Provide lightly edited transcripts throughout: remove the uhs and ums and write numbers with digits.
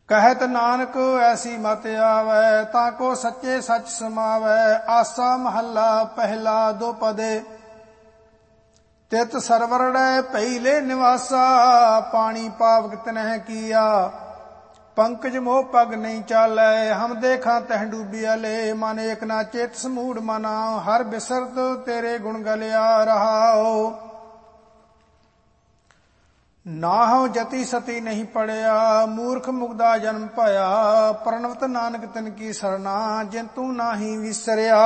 कहत नानक ऐसी मत आवै, ताको सच्चे सच समावै। आसा महला पहला दोपदे, तित सरवरड़ै पहिले निवासा। पानी पावक तिनह किया, पंकज मोह पग नहीं चालै। हम देखा तह डूबियाले, मन एक ना चेत समूढ़ मना। हर बिसरत तेरे गुण गलिया रहाओ। नाहु जति सती नहीं पड़िया, मूर्ख मुग्धा जन्म पाया। प्रणवत नानक तिन की सरना, जिंतु नाही विसरिया।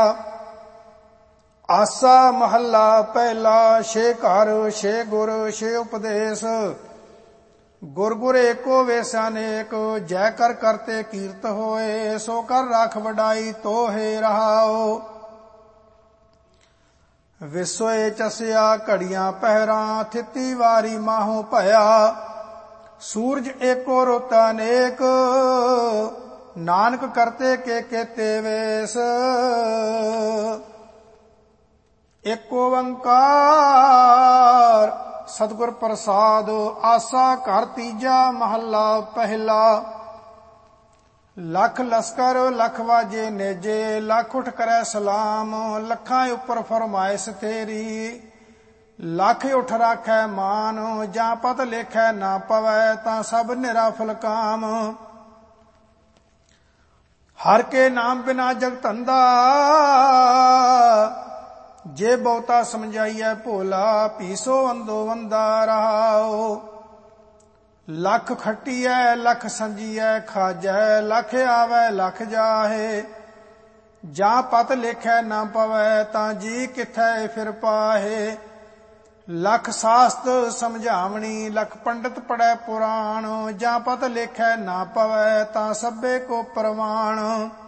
आसा महला पहला, छे घर छे गुर छे उपदेश। गुर गुर एको वेस अनेक, जय कर करते कीर्त होए। सो कर राख वडाई तो हे रहाओ। विसोए चसिया घड़ियां पहरा, थिती वारी माहो भया। सूरज एको रोता अनेक, नानक करते के केते वेस। एको ओंकार सतगुर प्रसाद, आसा घर तीजा महला पहला। लख लश्कर लख वाजे नेजे, लख उठ करे सलाम। लखां उपर फरमाइश तेरी, लख उठ राखै मान। जां पत लेखै ना पवै, तां सब निराफल काम। हर के नाम बिना जग धंधा, जे बहुता समझाइए भोला। पीसो अंदो वंदा रहाओ। लख खटिए लख संजिए खाजै, लख आवे लख जाहे। जां पत लेखै ना पवै, तां जी किथै फिर पाहे। लख शास्त्र समझावणी, लख पंडित पढ़ै पुराण। जां पत लेखै ना पवै, तां सभे को प्रमाण।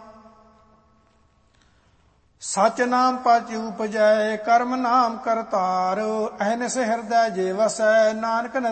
सच नाम पच उपजै, कर्म नाम करतार। अहनिस हृदय जे वसै, नानक